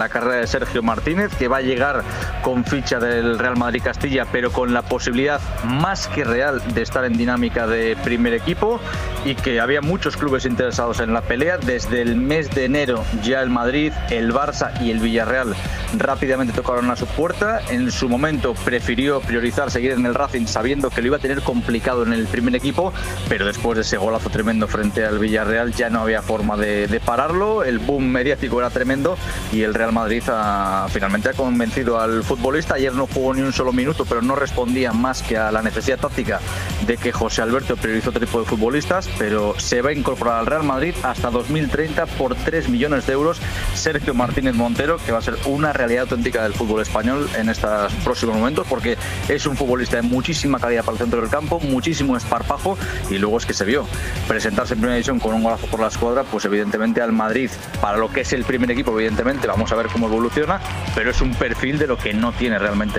la carrera de Sergio Martínez, que va a llegar con ficha del Real Madrid Castilla, pero con la posibilidad más que real de estar en dinámica de primer equipo, y que había muchos clubes interesados en la pelea. Desde el mes de enero ya el Madrid, el Barça y el Villarreal rápidamente tocaron a su puerta. En su momento prefirió priorizar seguir en el Racing, sabiendo que lo iba a tener complicado en el primer equipo, pero después de ese golazo tremendo frente al Villarreal ya no había forma de pararlo. El boom mediático era tremendo y el Real Madrid finalmente ha convencido al futbolista. Ayer no jugó ni un solo minuto, pero no respondía más que a la necesidad táctica de que José Alberto priorizó otro tipo de futbolistas, pero se va a incorporar al Real Madrid hasta 2030 por 3 millones de euros Sergio Martínez Montero, que va a ser una realidad auténtica del fútbol español en estos próximos momentos, porque es un futbolista de muchísima calidad para el centro del campo, muchísimo esparpajo, y luego es que se vio presentarse en primera división con un golazo por la escuadra. Pues evidentemente al Madrid, para lo que es el primer equipo, evidentemente vamos a ver cómo evoluciona, pero es un perfil de lo que no tiene realmente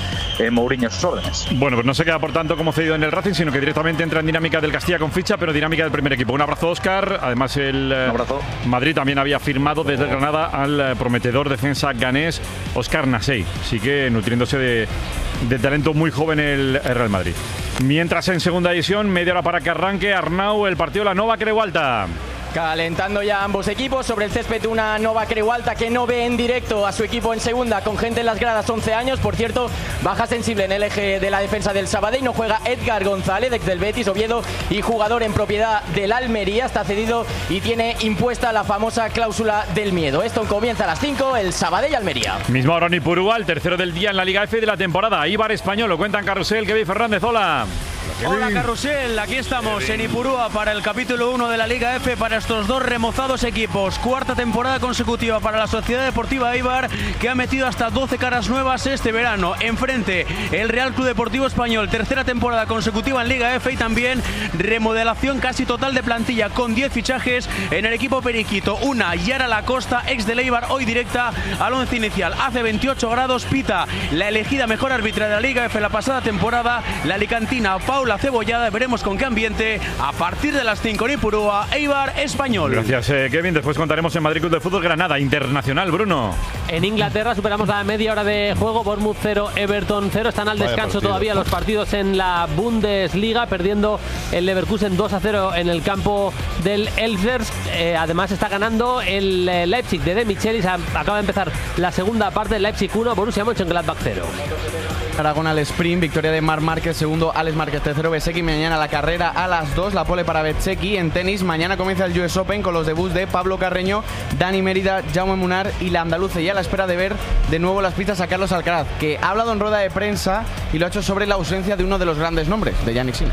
en Mourinho a sus órdenes. Bueno, pues no se queda por tanto como cedido en el Racing, sino que directamente entra en dinámica del Castilla con ficha, pero dinámica del primer equipo. Un abrazo, Óscar. Además el Madrid también había firmado desde Granada al prometedor defensa ganés Óscar Nasei, así que nutriéndose de talento muy joven el Real Madrid. Mientras en segunda división, media hora para que arranque, Arnau, el partido de la Nova Creualta. Calentando ya ambos equipos sobre el césped, una Nova Creualta que no ve en directo a su equipo en segunda, con gente en las gradas, 11 años. Por cierto, baja sensible en el eje de la defensa del Sabadell. No juega Edgar González, ex del Betis, Oviedo y jugador en propiedad del Almería. Está cedido y tiene impuesta la famosa cláusula del miedo. Esto comienza a las 5, el Sabadell-Almería. Mismo ahora en Ipurúa, el tercero del día en la Liga F de la temporada. Ibar Español, lo cuentan Carrusel, Kevin Fernández, hola. Hola Carrusel, aquí estamos en Ipurúa para el capítulo 1 de la Liga F para estos dos remozados equipos. Cuarta temporada consecutiva para la Sociedad Deportiva Eibar, que ha metido hasta 12 caras nuevas este verano. Enfrente, el Real Club Deportivo Español, tercera temporada consecutiva en Liga F, y también remodelación casi total de plantilla con 10 fichajes en el equipo periquito. Una, Yara Lacosta, ex del Eibar, hoy directa al once inicial. Hace 28 grados, pita la elegida mejor árbitra de la Liga F la pasada temporada, la alicantina Paula Cebollada. Veremos con qué ambiente a partir de las 5 en Ipurúa, Eibar Español. Gracias, Kevin. Después contaremos en Madrid Club de Fútbol Granada Internacional, Bruno. En Inglaterra superamos la media hora de juego. Bournemouth 0, Everton 0. Están al descanso todavía los partidos en la Bundesliga, perdiendo el Leverkusen 2-0 en el campo del Elfers. Además está ganando el Leipzig de Michelis. Acaba de empezar la segunda parte. Leipzig 1, Borussia Mönchengladbach 0. Aragón al sprint, victoria de Marc Márquez, segundo Alex Márquez, tercero Bezzecchi. Mañana la carrera a las 2, la pole para Bezzecchi. En tenis, mañana comienza el US Open con los debuts de Pablo Carreño, Dani Mérida, Jaume Munar y la andaluza, y a la espera de ver de nuevo las pistas a Carlos Alcaraz, que ha hablado en rueda de prensa y lo ha hecho sobre la ausencia de uno de los grandes nombres, de Jannik Sinner.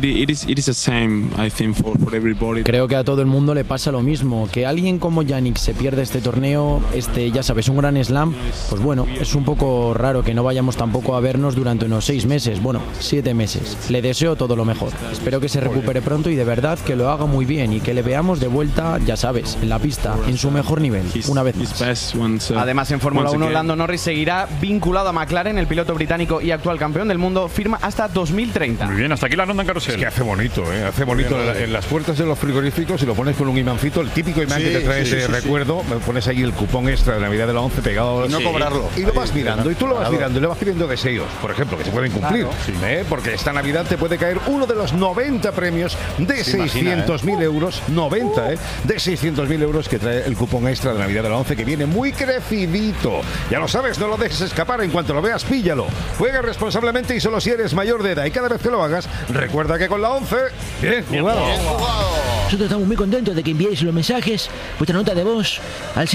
Creo que a todo el mundo le pasa lo mismo, que alguien como Jannik se pierde este torneo, ya sabes, un gran slam. Pues bueno, es un poco raro que no vayamos tampoco a vernos durante unos 6 meses, bueno, 7 meses. Le deseo todo lo mejor. Espero que se recupere pronto y de verdad que lo haga muy bien y que le veamos de vuelta, ya sabes, en la pista, en su mejor nivel, una vez más. Además, en Fórmula 1, Lando Norris seguirá vinculado a McLaren. El piloto británico y actual campeón del mundo firma hasta 2030. Muy bien, hasta aquí la ronda en carrusel. Es que hace bonito, hace bonito en las puertas de los frigoríficos, y lo pones con un imancito, el típico imán que te trae ese recuerdo. Pones ahí el cupón extra de Navidad de la 11 pegado. No cobrarlo. Y lo vas mirando, y tú lo vas mirando, y le vas pidiendo deseos, por ejemplo, que se pueden cumplir. Porque esta Navidad te puede caer uno de los 90 premios de 600.000 euros. 90, de 600.000 euros que trae el cupón extra de Navidad de la 11, que viene muy crecidito. Ya lo sabes, no lo dejes escapar. En cuanto lo veas, píllalo. Juega responsablemente y solo si eres mayor de edad. Y cada vez que lo hagas, recuerda que con la 11, bien jugado. Nosotros estamos muy contentos de que enviéis los mensajes, vuestra nota de voz al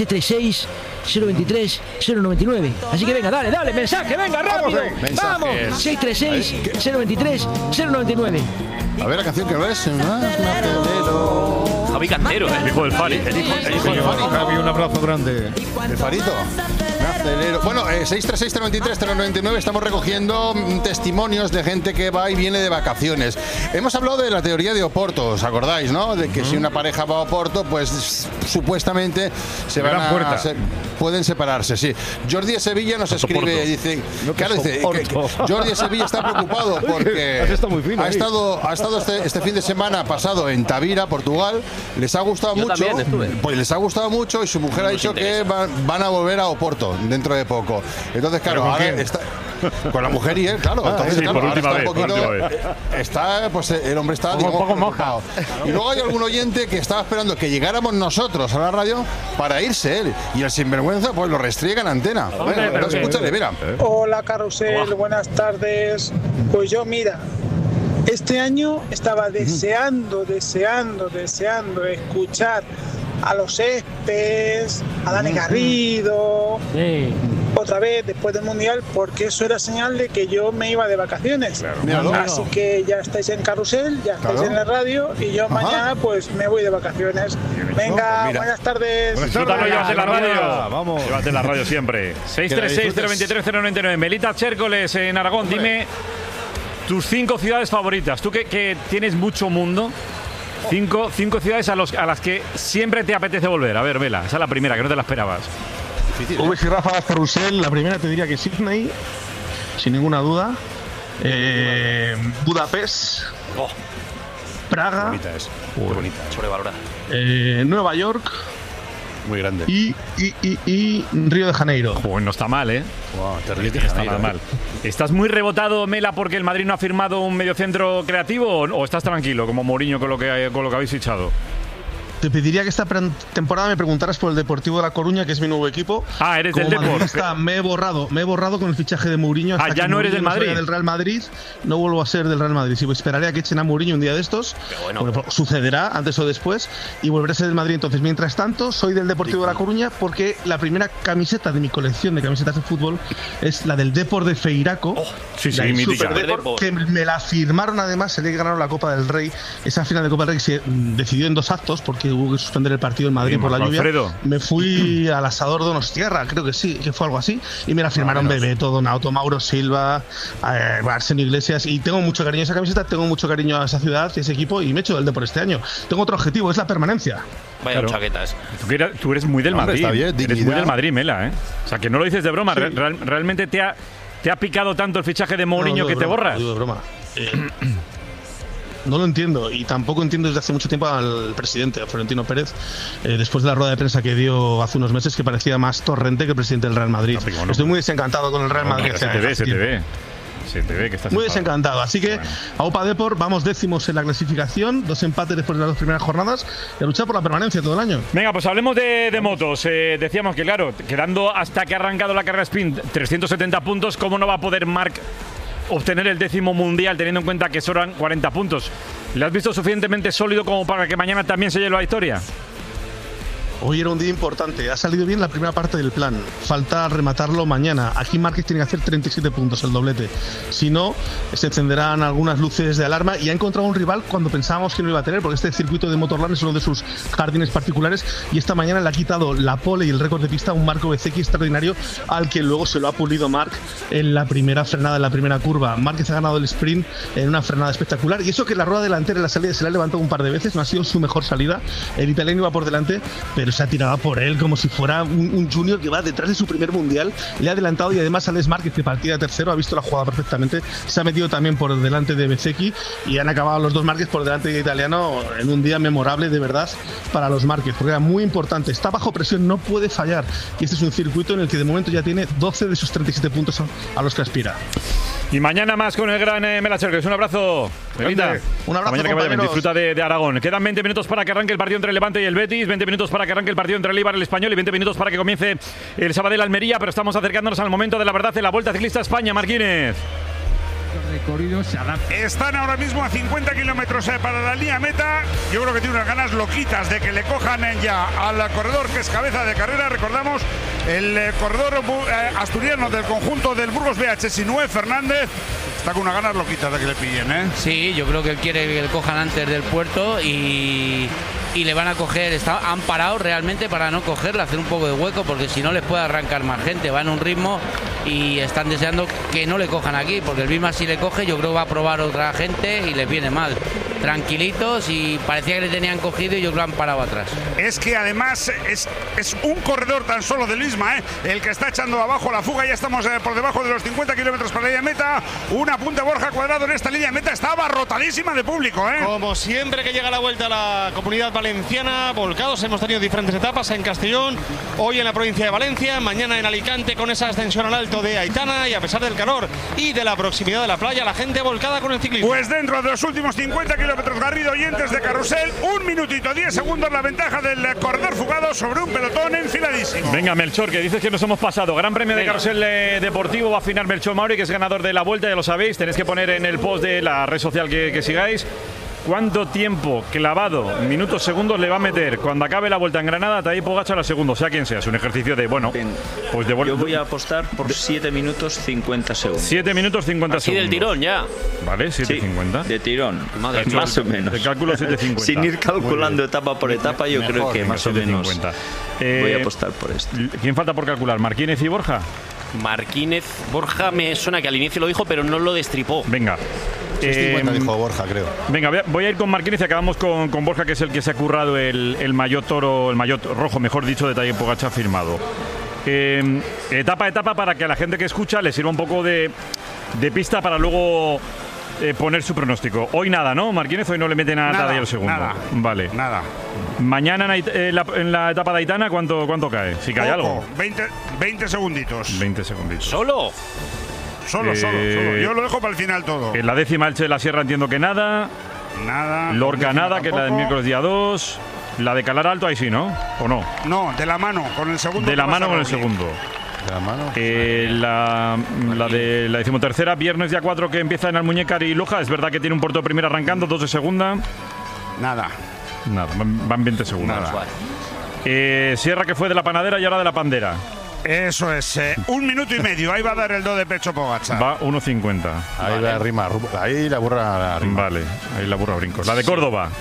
636-023-099. Así que venga, dale, mensaje, venga, rápido. Vamos, 636-023-099. A ver la canción que ves. Javi Cantero, el hijo del Fari. El hijo del Fari. Javi, un abrazo grande. El Farito. Bueno, 636-023-099. Estamos recogiendo testimonios de gente que va y viene de vacaciones. Hemos hablado de la teoría de Oporto, ¿os acordáis, no? De que si una pareja va a Oporto, pues supuestamente pueden separarse, sí. Jordi de Sevilla nos escribe, dice, Jordi de Sevilla está preocupado porque ha estado este fin de semana pasado en Tavira, Portugal. Les ha gustado mucho. Pues les ha gustado mucho y su mujer ha dicho que van a volver a Oporto dentro de poco. Entonces, claro, ahora está con la mujer y él, claro. Entonces, sí, por última vez. Pues el hombre está un poco mojado. Y luego hay algún oyente que estaba esperando que llegáramos nosotros a la radio para irse él. Y el sinvergüenza, pues lo restriega en antena. Escúchale, mira. Hola, Carrusel, buenas tardes. Pues yo, mira, este año estaba deseando escuchar a los Espes, a Dani Garrido, otra vez después del Mundial, porque eso era señal de que yo me iba de vacaciones. Así que ya estáis en Carrusel, ya estáis en la radio y yo mañana pues me voy de vacaciones. Venga, buenas tardes. Disfrútalo, llévate la radio. Vamos. Llévate la radio siempre. 636-023-099. Melita Chércoles en Aragón, dime tus 5 ciudades favoritas. Tú que tienes mucho mundo. 5 ciudades a las que siempre te apetece volver. A ver, Vela, esa es la primera, que no te la esperabas. Ubes y Ráfagas Carrusel, la primera te diría que Sydney, sin ninguna duda. Budapest. Praga. Bonita es. Muy bonita. Sobrevalorada. Nueva York. Muy grande. Y Río de Janeiro. Pues no está mal, ¿eh? Wow, terrible. No está nada mal. ¿Estás muy rebotado, Mela, porque el Madrid no ha firmado un mediocentro creativo o estás tranquilo, como Mourinho, con lo que habéis fichado? Te pediría que esta temporada me preguntaras por el Deportivo de La Coruña, que es mi nuevo equipo. Ah, eres del Depor. Me he borrado con el fichaje de Mourinho. Ah, ya no eres del Madrid. Del Real Madrid, no vuelvo a ser del Real Madrid. Esperaré a que echen a Mourinho un día de estos. Bueno, sucederá antes o después y volveré a ser del Madrid. Entonces, mientras tanto, soy del Deportivo de La Coruña porque la primera camiseta de mi colección de camisetas de fútbol es la del Depor de Feiraco. Mítica. Que me la firmaron además, se le ganaron la Copa del Rey. Esa final de Copa del Rey se decidió en 2 actos porque hubo que suspender el partido en Madrid por la lluvia. Alfredo. Me fui al asador Donostierra, creo que sí, que fue algo así, y me la firmaron Bebeto, Donato, Mauro Silva, Arsenio Iglesias, y tengo mucho cariño a esa camiseta, tengo mucho cariño a esa ciudad y ese equipo, y me he hecho del Depor este año. Tengo otro objetivo, es la permanencia. Vaya chaquetas. Tú eres muy del Madrid. Eres muy del Madrid, Mela, ¿eh? O sea, que no lo dices de broma. Sí. Realmente te ha picado tanto el fichaje de Mourinho que te borras. No, de broma. No lo entiendo y tampoco entiendo desde hace mucho tiempo al presidente, a Florentino Pérez, después de la rueda de prensa que dio hace unos meses, que parecía más Torrente que el presidente del Real Madrid. Estoy muy desencantado con el Real Madrid. Se te ve que estás muy desencantado. Así que a Opa Depor vamos décimos en la clasificación, 2 empates después de las 2 primeras jornadas y a luchar por la permanencia todo el año. Venga, pues hablemos de motos. Decíamos que, claro, quedando hasta que ha arrancado la carrera sprint 370 puntos, ¿cómo no va a poder Marc obtener el 10º mundial teniendo en cuenta que sobran 40 puntos? ¿Le has visto suficientemente sólido como para que mañana también se lleve la victoria? Hoy era un día importante, ha salido bien la primera parte del plan, falta rematarlo mañana. Aquí Márquez tiene que hacer 37 puntos, el doblete. Si no, se encenderán algunas luces de alarma y ha encontrado un rival cuando pensábamos que no iba a tener, porque este circuito de Motorland es uno de sus jardines particulares y esta mañana le ha quitado la pole y el récord de pista a un Marco Bezzecchi extraordinario al que luego se lo ha pulido Marc en la primera frenada, en la primera curva. Márquez ha ganado el sprint en una frenada espectacular y eso que la rueda delantera en la salida se la ha levantado un par de veces, no ha sido su mejor salida. El italiano iba por delante, pero se ha tirado por él como si fuera un junior que va detrás de su primer mundial. Le ha adelantado y además Alex Márquez, que partía tercero, ha visto la jugada perfectamente. Se ha metido también por delante de Bezzecchi y han acabado los 2 Márquez por delante de italiano en un día memorable de verdad para los Márquez, porque era muy importante. Está bajo presión, no puede fallar y este es un circuito en el que de momento ya tiene 12 de sus 37 puntos a los que aspira. Y mañana más con el gran Mela Chércoles. Un abrazo. Un abrazo, mañana que vaya bien. Disfruta de Aragón. Quedan 20 minutos para que arranque el partido entre el Levante y el Betis, 20 minutos para que arranque el partido entre el Eibar y el Español y 20 minutos para que comience el Sabadell Almería, pero estamos acercándonos al momento de la verdad de la Vuelta Ciclista España. Marquínez. Están ahora mismo a 50 kilómetros para la línea meta. Yo creo que tiene unas ganas loquitas de que le cojan ya al corredor que es cabeza de carrera. Recordamos el corredor asturiano del conjunto del Burgos BH, Sinué Fernández. Está con unas ganas loquitas de que le pillen, ¿eh? Sí, yo creo que él quiere que le cojan antes del puerto y le van a coger. Han parado realmente para no cogerle, hacer un poco de hueco, porque si no les puede arrancar más gente. Va en un ritmo y están deseando que no le cojan aquí, porque el Bismarck si le coge yo creo va a probar otra gente y les viene mal. tranquilitos y parecía que le tenían cogido y ellos lo han parado atrás. Es que además es un corredor tan solo de Luisma, el que está echando abajo la fuga. Ya estamos por debajo de los 50 kilómetros para la línea de meta. Una punta Borja Cuadrado en esta línea de meta. Está abarrotadísima de público. Como siempre que llega la vuelta a la Comunidad Valenciana, volcados. Hemos tenido diferentes etapas en Castellón, hoy en la provincia de Valencia, mañana en Alicante con esa ascensión al alto de Aitana, y a pesar del calor y de la proximidad de la playa, la gente volcada con el ciclismo. Pues dentro de los últimos 50 kilómetros, Garrido, oyentes de Carrusel, 1 minutito 10 segundos la ventaja del corredor fugado sobre un pelotón enfiladísimo. Venga, Melchor, que dices que nos hemos pasado. Gran premio de Carrusel Deportivo, va a afinar Melchor Mauri, que es ganador de la Vuelta, ya lo sabéis. Tenéis que poner en el post de la red social que sigáis cuánto tiempo clavado, minutos, segundos le va a meter cuando acabe la Vuelta en Granada Tadej Pogačar a segundo, sea quien sea. Es un ejercicio de, bueno, pues de yo voy a apostar por 7 minutos 50 segundos. 7 minutos 50 Así segundos. del tirón ya. Vale, 7.50. De tirón, más o menos. De cálculo 7.50. Sin ir calculando etapa por etapa, yo creo que más o menos voy a apostar por esto. ¿Quién falta por calcular? ¿Marquínez y Borja? Marquínez, Borja me suena que al inicio lo dijo, pero no lo destripó. Venga. 50 dijo Borja, creo. Venga, voy a ir con Marquínez y acabamos con Borja, que es el que se ha currado el maillot toro, el maillot rojo, mejor dicho, de Tadej Pogačar firmado. Etapa a etapa, para que a la gente que escucha le sirva un poco de pista para luego poner su pronóstico. Hoy nada, ¿no? Marquínez hoy no le mete nada a Tadej el segundo. Nada, vale. Nada. Mañana en la etapa de Aitana, ¿cuánto cae? Si cae algo. 20 segunditos. 20 segunditos. ¿Solo? Solo. Yo lo dejo para el final todo. En la 10ª Elche de la Sierra entiendo que nada. Nada. Lorca nada, que es la del miércoles día 2. La de Calar Alto ahí sí, ¿no? ¿O no? No, de la mano, con el segundo. De la mano con el segundo. De la mano. La de la 13ª, viernes día 4, que empieza en Almuñécar y Loja. Es verdad que tiene un puerto de primera arrancando, 2 de segunda. Nada, van 20 segundos. Nada. Sierra, que fue de la Panadera y ahora de la Pandera. Eso es, 1 minuto y medio. Ahí va a dar el do de pecho Pogačar. Va 1.50. Ahí la rima, ahí la burra rima. Vale, ahí la burra brincos. La de Córdoba.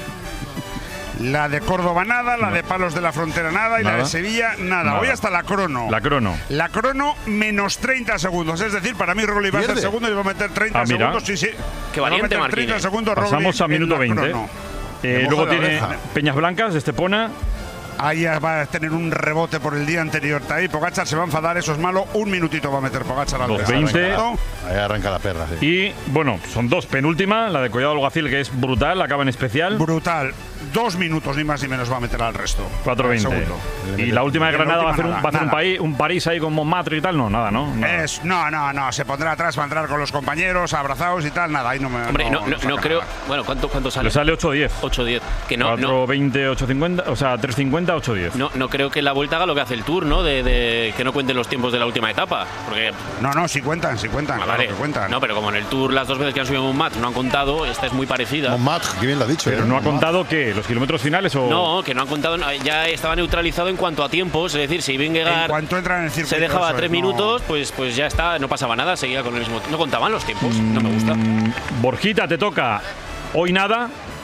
La de Córdoba nada, la de Palos de la Frontera nada y la de Sevilla nada. Hoy hasta la crono. La crono menos 30 segundos. Es decir, para mí Rowley va a ser segundo y va a meter 30 segundos. Sí. Qué valiente, Marquínez. 30 segundos. Pasamos a minuto 20. Luego tiene Peñas Blancas de Estepona. Ahí va a tener un rebote por el día anterior. Tadej Pogačar se va a enfadar, eso es malo. 1 minutito va a meter Pogačar al 2.20. Ahí arranca la perra. Sí. Y bueno, son 2. Penúltima, la de Collado Alguacil, que es brutal, acaba en especial. Brutal. 2 minutos ni más ni menos va a meter al resto. 4.20. Y la última de Granada va a hacer un París ahí con Montmartre y tal. No, nada, ¿no? No. Se pondrá atrás, va a entrar con los compañeros, abrazados y tal. Nada, ahí no me. Hombre, no creo. Bueno, ¿cuánto sale? Le sale 8.10. 8.10. Que no. 4.20, 8.50. O sea, 3.50, 8.10. No creo que la Vuelta haga lo que hace el Tour, ¿no? De que no cuenten los tiempos de la última etapa. Porque. No, sí cuentan. Claro que cuentan. No, pero como en el Tour las 2 veces que han subido Montmartre no han contado, esta es muy parecida. Montmartre, qué bien lo ha dicho. Pero no ha contado ¿qué? ¿Los kilómetros finales o...? No, que no han contado, ya estaba neutralizado en cuanto a tiempos, es decir, si Vingegaard en cuanto entra en el circuito, se dejaba 3 minutos, pues ya está, no pasaba nada, seguía con el mismo. No contaban los tiempos, no me gusta. Borjita, te toca. Hoy nada.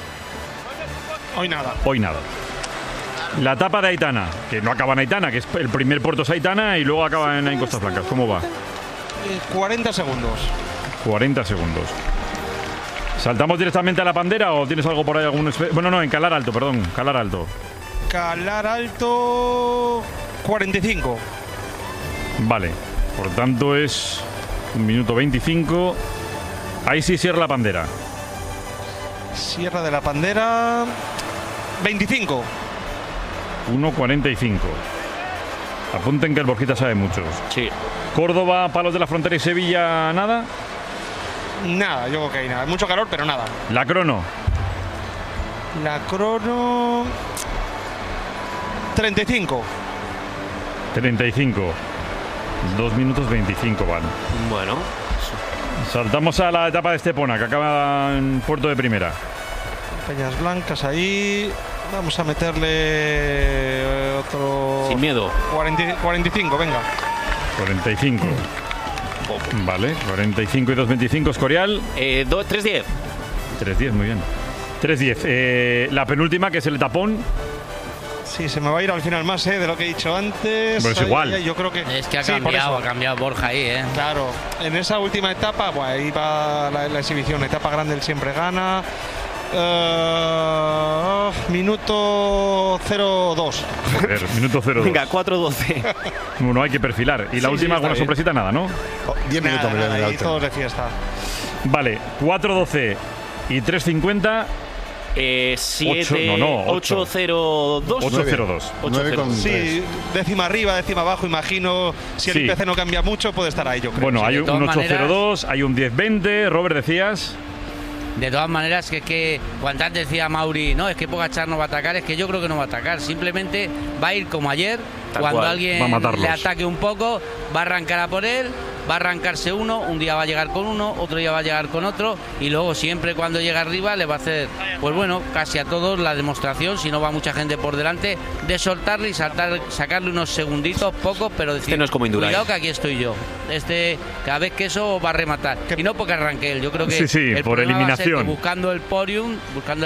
La etapa de Aitana, que no acaba en Aitana, que es el primer puerto es Aitana y luego acaba en Costas Blancas. ¿Cómo va? 40 segundos. 40 segundos. ¿Saltamos directamente a la Pandera o tienes algo por ahí? Bueno, no, en Calar Alto, perdón. Calar Alto. Calar Alto, 45. Vale, por tanto es 1 minuto 25. Ahí sí cierra la Pandera. Sierra de la Pandera, 25. 1.45. Apunten que el Borjita sabe mucho. Sí. Córdoba, Palos de la Frontera y Sevilla, ¿nada? Nada, yo creo que hay nada. Mucho calor, pero nada. La crono. 35. 2 minutos 25 van. Bueno. Saltamos a la etapa de Estepona, que acaba en puerto de primera. Peñas Blancas ahí. Vamos a meterle otro... Sin miedo. 45, venga. 45. Vale, 45 y 2.25, Escorial. 3.10. 3.10, muy bien. 3.10. La penúltima, que es el tapón. Sí, se me va a ir al final más de lo que he dicho antes. Pero es igual. Yo creo que es que ha cambiado Borja ahí, Claro, en esa última etapa, ahí va la exhibición. Etapa grande, él siempre gana. Minuto 02. Joder, minuto 02. Venga, 4:12. No hay que perfilar. Y la última, alguna sorpresita, nada, ¿no? 10 minutos, y todos de fiesta. Vale, 4:12 y 3:50. 8:02. Sí, décima arriba, décima abajo, imagino. Si el IPC no cambia mucho, puede estar ahí, yo creo. Bueno, hay un 8:02, hay un 10:20. Robert, decías. De todas maneras, que cuando antes decía Mauri, no, es que Pogačar no va a atacar, es que yo creo que no va a atacar. Simplemente va a ir como ayer, cuando alguien le ataque un poco, va a arrancar a por él, va a arrancarse uno, un día va a llegar con uno, otro día va a llegar con otro, y luego siempre cuando llega arriba le va a hacer, pues bueno, casi a todos la demostración, si no va mucha gente por delante, de soltarle y sacarle unos segunditos, pocos, pero decir, no es como Indurain. Cuidado que aquí estoy yo. Cada vez que eso va a rematar. Y no porque arranque él, yo creo que el por eliminación. que buscando el podium,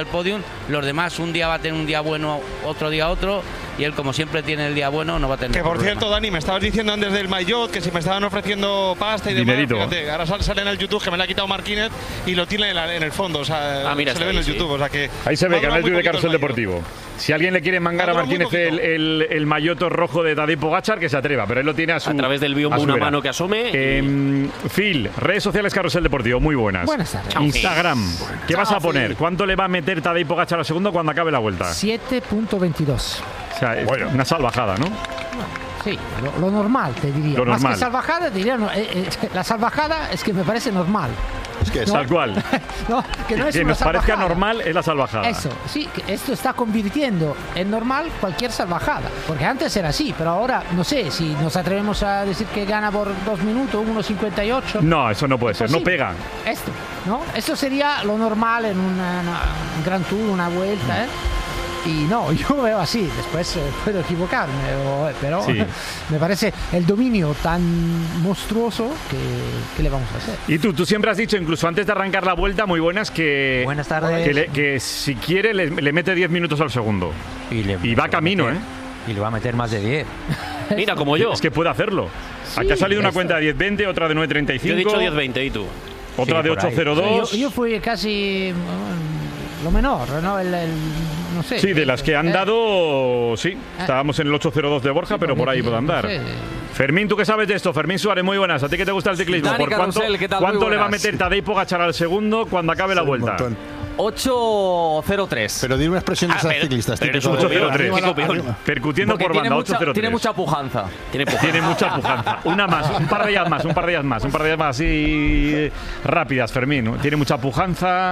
los demás un día va a tener un día bueno, otro día otro, y él como siempre tiene el día bueno, no va a tener. Que por cierto, Dani, me estabas diciendo antes del maillot que si me estaban ofreciendo pasta y demás, fíjate, ahora sale en el YouTube que me la ha quitado Marquínez y lo tiene en el fondo, o sea, mira, se le ve en el YouTube, o sea que ahí se ve, canal de Carrusel Deportivo. Si alguien le quiere mangar a Marquínez el maillot rojo de Tadej Pogačar, que se atreva, pero él lo tiene a través del biombo una mano que asome. Phil, redes sociales Carrusel Deportivo, muy buenas. Buenas tardes. Instagram, ¿qué vas a poner? ¿Cuánto le va a meter Tadej Pogačar al segundo cuando acabe la vuelta? 7.22. O sea, una salvajada, ¿no? Sí, lo normal, te diría. Lo normal. Más que salvajada, te diría, la salvajada es que me parece normal. Es que es tal cual. No, que no es que una nos salvajada. parezca normal es la salvajada. Eso, sí, que esto está convirtiendo en normal cualquier salvajada. Porque antes era así, pero ahora no sé si nos atrevemos a decir que gana por 2 minutos, 1.58. No, eso no puede ser, no pega. Esto, ¿no? Eso sería lo normal en un Grand Tour, una vuelta, ¿eh? Y no, yo veo así, después puedo equivocarme, pero sí. Me parece el dominio tan monstruoso que le vamos a hacer. Y tú siempre has dicho, incluso antes de arrancar la vuelta, muy buenas, que buenas tardes, que si quiere le mete 10 minutos al segundo. Y va camino, ¿eh? Y le va a meter más de 10. Mira, como yo. Es que puede hacerlo. Sí, aquí ha salido una cuenta de 10.20, otra de 9.35. Yo he dicho 10.20, ¿y tú? Otra de 8.02. Yo fui casi lo menor, ¿no? No sé. Sí, de las que han dado, sí. Estábamos en el 8.02 de Borja, pero por ahí puede andar. No sé. Fermín, ¿tú qué sabes de esto? Fermín Suárez, muy buenas. ¿A ti que te gusta el ciclismo? Dani ¿Por Carrusel, cuánto le va a meter Tadej Pogačar al segundo cuando acabe la vuelta? 8.03. Pero di una expresión de esas ciclistas. 8.03. Percutiendo por banda, 8.03. Tiene mucha pujanza. Tiene mucha pujanza. Una más, un par de días más, así rápidas, Fermín. Tiene mucha pujanza.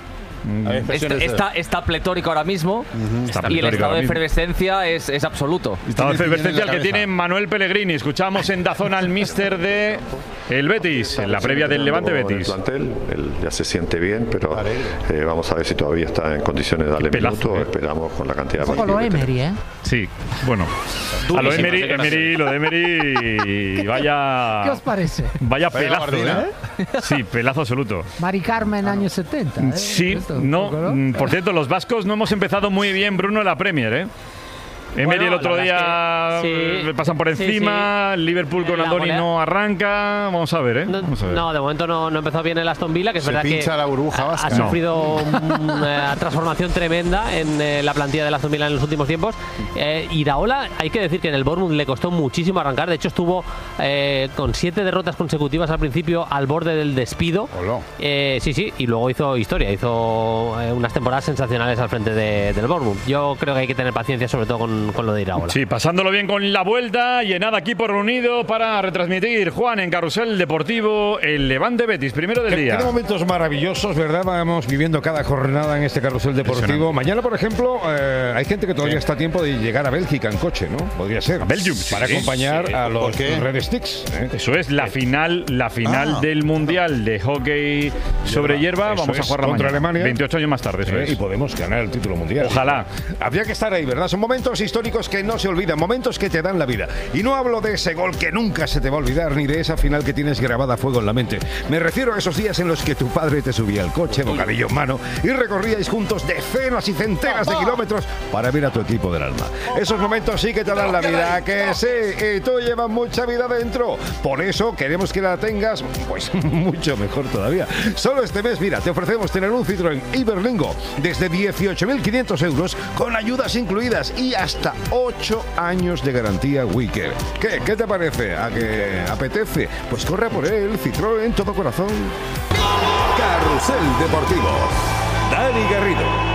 Está pletórico ahora mismo y el estado de efervescencia es absoluto. Estado de efervescencia el que tiene Manuel Pellegrini. Escuchamos en Dazón al míster de el Betis, en la previa del Levante Betis. El plantel, él ya se siente bien, pero vamos a ver si todavía está en condiciones de darle minutos. Esperamos con la cantidad de partidos. Lo Emery, ¿eh? Sí, bueno. A lo de Emery, vaya. ¿Qué os parece? Vaya pelazo, ¿eh? Sí, pelazo absoluto. Mari Carmen, años 70. ¿eh? Sí. No, por cierto, los vascos no hemos empezado muy bien, Bruno, en la Premier, ¿eh? Emery el otro día le pasan por encima, sí. Liverpool con Andoni no arranca, vamos a ver, ¿eh? No, de momento no empezó bien el Aston Villa, que es verdad que la burbuja ha sufrido una transformación tremenda en la plantilla del Aston Villa en los últimos tiempos. Iraola, hay que decir que en el Bournemouth le costó muchísimo arrancar, de hecho estuvo con 7 derrotas consecutivas al principio al borde del despido. Sí, y luego hizo historia, hizo unas temporadas sensacionales al frente del Bournemouth. Yo creo que hay que tener paciencia, sobre todo con lo de Iraola. Sí, pasándolo bien con la vuelta y en nada equipo reunido para retransmitir, Juan, en Carrusel Deportivo, el Levante Betis, primero del día. Qué momentos maravillosos, ¿verdad? Vamos viviendo cada jornada en este Carrusel Deportivo. Mañana, por ejemplo, hay gente que todavía está a tiempo de llegar a Bélgica en coche, ¿no? Podría ser. A Belgium, para acompañar a los Red Sticks. Eso es la final del Mundial de hockey sobre hierba. Vamos a jugar contra Alemania 28 años más tarde. Y podemos ganar el título mundial. Ojalá. Habría que estar ahí, ¿verdad? Son momentos históricos que no se olvidan, momentos que te dan la vida. Y no hablo de ese gol que nunca se te va a olvidar, ni de esa final que tienes grabada a fuego en la mente. Me refiero a esos días en los que tu padre te subía al coche, bocadillo en mano, y recorríais juntos decenas y centenas de kilómetros para ver a tu equipo del alma. Esos momentos sí que te dan la vida, que sí, y tú llevas mucha vida dentro. Por eso queremos que la tengas, pues mucho mejor todavía. Solo este mes, mira, te ofrecemos tener un Citroën Iberlingo desde 18.500 euros con ayudas incluidas y hasta 8 años de garantía Wicker. ¿Qué te parece? ¿A que apetece? Pues corre por él, Citroën, todo corazón. Carrusel Deportivo. Dani Garrido.